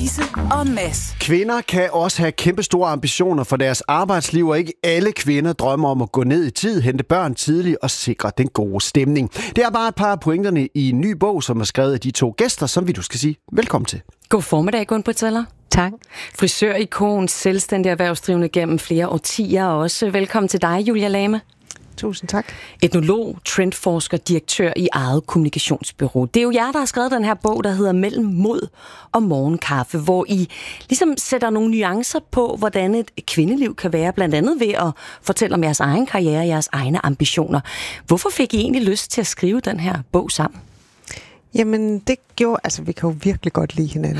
Louise og Mads. Kvinder kan også have kæmpestore ambitioner for deres arbejdsliv, og ikke alle kvinder drømmer om at gå ned i tid, hente børn tidligt og sikre den gode stemning. Det er bare et par af pointerne i en ny bog, som er skrevet af de to gæster, som vi du skal sige velkommen til. God formiddag, Gunn-Britt Zeller. Tak. Frisør-ikon, selvstændig erhvervsdrivende gennem flere årtier, og også velkommen til dig, Julia Lame. Tusind tak. Etnolog, trendforsker, direktør i eget kommunikationsbureau. Det er jo jer, der har skrevet den her bog, der hedder Mellem Mod og Morgenkaffe, hvor I ligesom sætter nogle nuancer på, hvordan et kvindeliv kan være, blandt andet ved at fortælle om jeres egen karriere og jeres egne ambitioner. Hvorfor fik I egentlig lyst til at skrive den her bog sammen? Jamen, det gjorde... Altså, vi kan jo virkelig godt lide hinanden.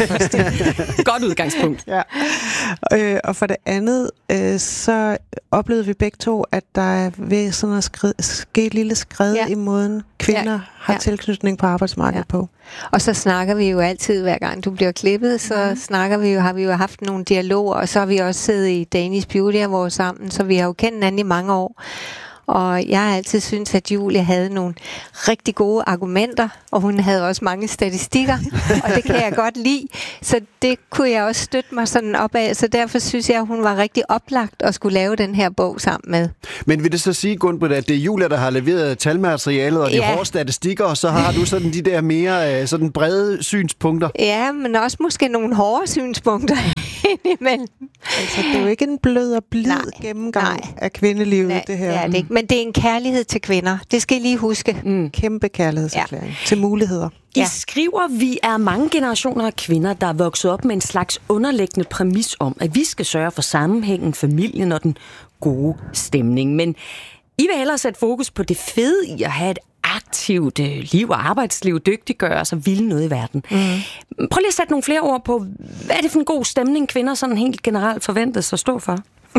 Godt udgangspunkt. Ja. Og for det andet, så oplevede vi begge to, at der er ved sådan at ske et lille skred i måden, kvinder har tilknytning på arbejdsmarkedet på. Og så snakker vi jo altid, hver gang du bliver klippet, så har vi jo haft nogle dialoger, og så har vi også siddet i Danish Beauty Awards sammen, så vi har jo kendt hinanden i mange år. Og jeg har altid syntes, at Julie havde nogle rigtig gode argumenter, og hun havde også mange statistikker, og det kan jeg godt lide. Så det kunne jeg også støtte mig sådan op af, så derfor synes jeg, at hun var rigtig oplagt at skulle lave den her bog sammen med. Men vil det så sige, Gunn-Britt, at det er Julia, der har leveret talmaterialet og de hårde statistikker, og så har du sådan de der mere sådan brede synspunkter? Ja, men også måske nogle hårde synspunkter indimellem. Altså, det er jo ikke en blød og blid gennemgang af kvindelivet, det her. Det er det ikke. Men det er en kærlighed til kvinder. Det skal I lige huske. Kæmpe kærlighedserklæring til muligheder. I skriver, vi er mange generationer af kvinder, der er vokset op med en slags underliggende præmis om, at vi skal sørge for sammenhængen, familien og den gode stemning. Men I vil hellere sætte fokus på det fede i at have et aktivt liv og arbejdsliv, dygtiggøre og så ville noget i verden. Prøv lige at sætte nogle flere ord på, hvad er det for en god stemning, kvinder sådan helt generelt forventes at stå for?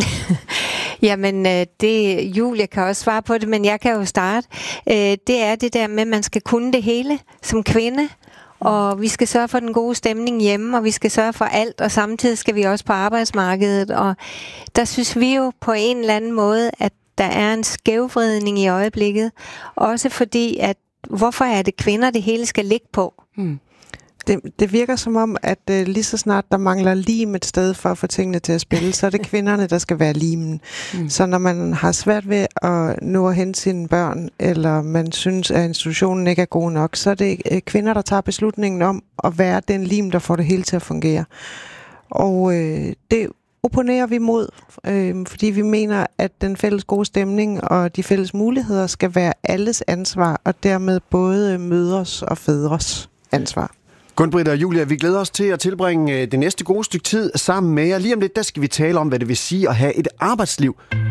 Jamen, Julia kan også svare på det, men jeg kan jo starte. Det er det der med, at man skal kunne det hele som kvinde, og vi skal sørge for den gode stemning hjemme, og vi skal sørge for alt, og samtidig skal vi også på arbejdsmarkedet, og der synes vi jo på en eller anden måde, at der er en skævvridning i øjeblikket, også fordi, at hvorfor er det kvinder, det hele skal ligge på? Det virker som om, at lige så snart der mangler lim et sted for at få tingene til at spille, så er det kvinderne, der skal være limen. Så når man har svært ved at nå at hente sine børn, eller man synes, at institutionen ikke er god nok, så er det kvinder, der tager beslutningen om at være den lim, der får det hele til at fungere. Og det opponerer vi mod, fordi vi mener, at den fælles gode stemning og de fælles muligheder skal være alles ansvar, og dermed både mødres og fædres ansvar. Gunn-Britt og Julia, vi glæder os til at tilbringe det næste gode stykke tid sammen med jer. Lige om lidt, der skal vi tale om, hvad det vil sige at have et arbejdsliv